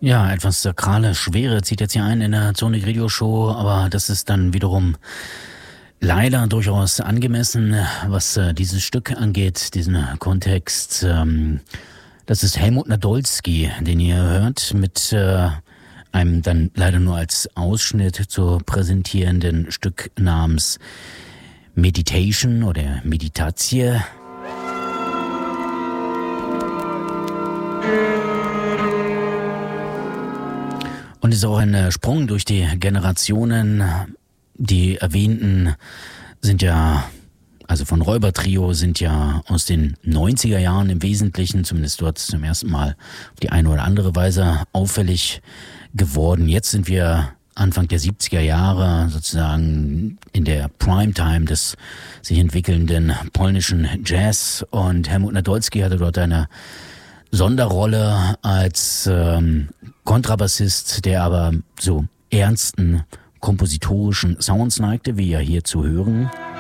Ja, etwas sakrale Schwere zieht jetzt hier ein in der Sonic Radio Show, aber das ist dann wiederum leider durchaus angemessen, was dieses Stück angeht, diesen Kontext. Das ist Helmut Nadolski, den ihr hört, mit einem dann leider nur als Ausschnitt zu präsentierenden Stück namens Meditation oder Meditatie. Und ist auch ein Sprung durch die Generationen. Die erwähnten sind ja, also von Räubertrio, sind ja aus den 90er Jahren im Wesentlichen, zumindest dort zum ersten Mal auf die eine oder andere Weise auffällig geworden. Jetzt sind wir Anfang der 70er Jahre sozusagen in der Primetime des sich entwickelnden polnischen Jazz, und Helmut Nadolski hatte dort eine Sonderrolle als Kontrabassist, der aber so ernsten kompositorischen Sounds neigte, wie ja hier zu hören.